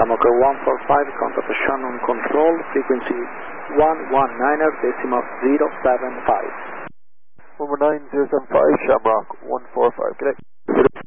Shamrock 145, contact Shannon Control, frequency 119.075. 119.075, Shamrock 145, correct.